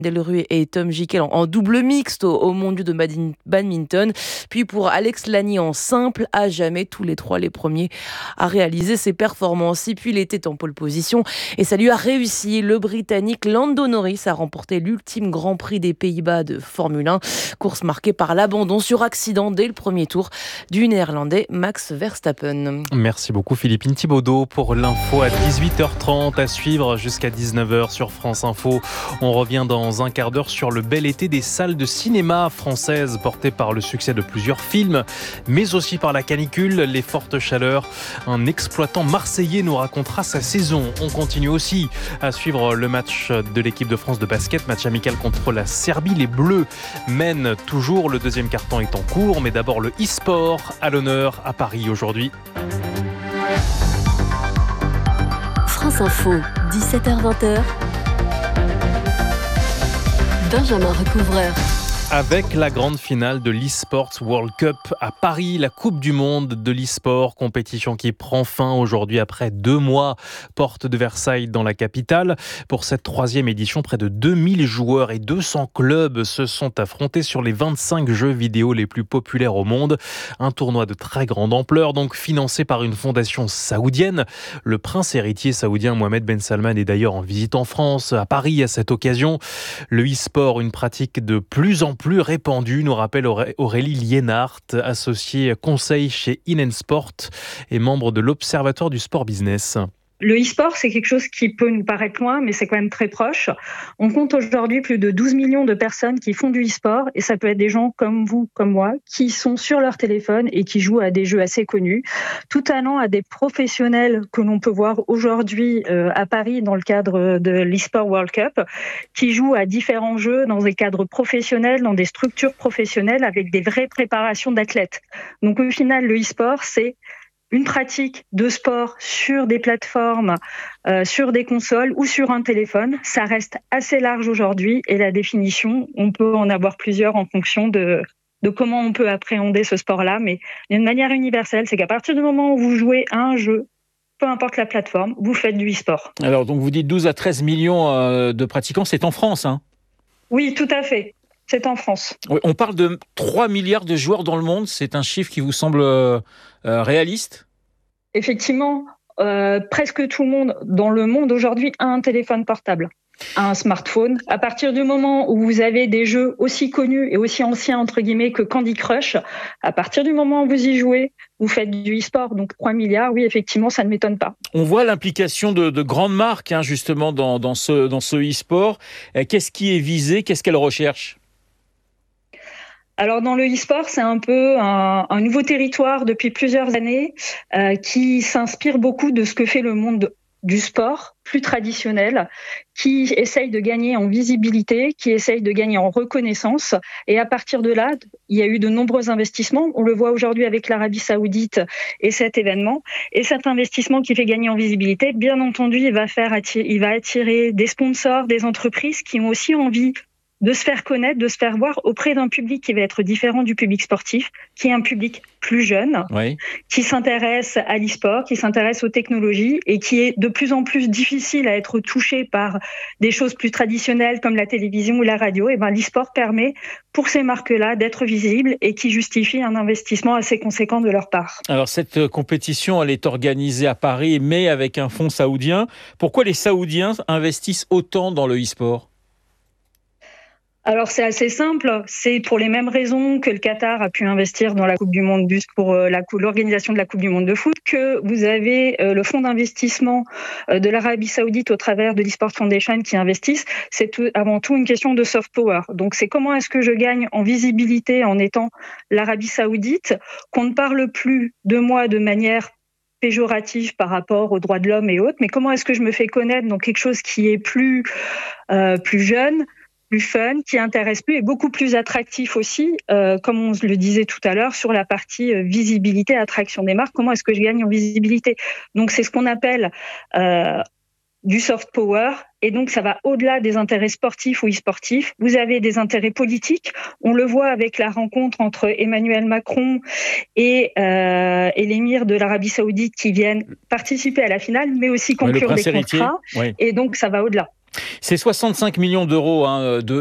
Delruy et Tom Jikel en double mixte au mondiaux de badminton. Puis pour Alex Lany en simple, à jamais tous les trois les premiers à réaliser ses performances. Et puis il était en pole position et ça lui a réussi. Le Britannique Lando Norris a remporté l'ultime Grand Prix des Pays-Bas de Formule 1. Course marquée par l'abandon sur accident dès le premier tour du Néerlandais Max Verstappen. Merci beaucoup Philippine Thibaudot pour l'info à 18h30 à suivre jusqu'à 19h sur France Info. On revient dans un quart d'heure sur le bel été des salles de cinéma françaises porté par le succès de plusieurs films, mais aussi par la canicule, les fortes chaleurs. Un exploitant marseillais nous racontera sa saison. On continue aussi à suivre le match de l'équipe de France de basket, match amical contre la Serbie. Les Bleus mènent toujours, le deuxième quart-temps est en cours, mais d'abord le e-sport à l'honneur à Paris aujourd'hui. France Info, 17h-20h. Benjamin Recouvreur. Avec la grande finale de l'e-Sports World Cup à Paris, la Coupe du Monde de l'e-sport, compétition qui prend fin aujourd'hui après 2 mois, porte de Versailles dans la capitale. Pour cette 3e édition, près de 2000 joueurs et 200 clubs se sont affrontés sur les 25 jeux vidéo les plus populaires au monde. Un tournoi de très grande ampleur, donc financé par une fondation saoudienne. Le prince héritier saoudien Mohamed Ben Salman est d'ailleurs en visite en France, à Paris à cette occasion. Le e-sport, une pratique de plus en plus répandue, nous rappelle Aurélie Liénart, associée conseil chez InenSport et membre de l'Observatoire du sport business. Le e-sport, c'est quelque chose qui peut nous paraître loin, mais c'est quand même très proche. On compte aujourd'hui plus de 12 millions de personnes qui font du e-sport, et ça peut être des gens comme vous, comme moi, qui sont sur leur téléphone et qui jouent à des jeux assez connus, tout allant à des professionnels que l'on peut voir aujourd'hui à Paris dans le cadre de l'e-sport World Cup, qui jouent à différents jeux dans des cadres professionnels, dans des structures professionnelles avec des vraies préparations d'athlètes. Donc au final, le e-sport, c'est une pratique de sport sur des plateformes, sur des consoles ou sur un téléphone. Ça reste assez large aujourd'hui et la définition, on peut en avoir plusieurs en fonction de comment on peut appréhender ce sport-là. Mais d'une manière universelle, c'est qu'à partir du moment où vous jouez à un jeu, peu importe la plateforme, vous faites du e-sport. Alors, donc vous dites 12 à 13 millions de pratiquants, c'est en France, hein ? Oui, tout à fait. C'est en France. Oui, on parle de 3 milliards de joueurs dans le monde. C'est un chiffre qui vous semble réaliste ? Effectivement, presque tout le monde dans le monde aujourd'hui a un téléphone portable, a un smartphone. À partir du moment où vous avez des jeux aussi connus et aussi anciens, entre guillemets, que Candy Crush, à partir du moment où vous y jouez, vous faites du e-sport, donc 3 milliards, oui, effectivement, ça ne m'étonne pas. On voit l'implication de grandes marques, hein, justement, dans ce e-sport. Qu'est-ce qui est visé ? Qu'est-ce qu'elles recherchent ? Alors dans le e-sport, c'est un peu un nouveau territoire depuis plusieurs années qui s'inspire beaucoup de ce que fait le monde du sport plus traditionnel, qui essaye de gagner en visibilité, qui essaye de gagner en reconnaissance. Et à partir de là, il y a eu de nombreux investissements. On le voit aujourd'hui avec l'Arabie Saoudite et cet événement. Et cet investissement qui fait gagner en visibilité, bien entendu, il va attirer des sponsors, des entreprises qui ont aussi envie de se faire connaître, de se faire voir auprès d'un public qui va être différent du public sportif, qui est un public plus jeune, oui, qui s'intéresse à l'e-sport, qui s'intéresse aux technologies et qui est de plus en plus difficile à être touché par des choses plus traditionnelles comme la télévision ou la radio. Et l'e-sport permet pour ces marques-là d'être visibles et qui justifie un investissement assez conséquent de leur part. Alors cette compétition, elle est organisée à Paris, mais avec un fonds saoudien. Pourquoi les Saoudiens investissent autant dans le e-sport ? Alors c'est assez simple, c'est pour les mêmes raisons que le Qatar a pu investir dans la Coupe du Monde pour l'organisation de la Coupe du Monde de foot, que vous avez le fonds d'investissement de l'Arabie Saoudite au travers de l'eSport Foundation qui investissent. C'est avant tout une question de soft power. Donc c'est comment est-ce que je gagne en visibilité en étant l'Arabie Saoudite, qu'on ne parle plus de moi de manière péjorative par rapport aux droits de l'homme et autres, mais comment est-ce que je me fais connaître dans quelque chose qui est plus jeune, plus fun, qui intéresse plus et beaucoup plus attractif aussi, comme on le disait tout à l'heure, sur la partie visibilité, attraction des marques. Comment est-ce que je gagne en visibilité ? Donc c'est ce qu'on appelle du soft power, et donc ça va au-delà des intérêts sportifs ou e-sportifs. Vous avez des intérêts politiques. On le voit avec la rencontre entre Emmanuel Macron et l'émir de l'Arabie Saoudite qui viennent participer à la finale, mais aussi conclure des contrats. Oui. Et donc ça va au-delà. C'est 65 millions d'euros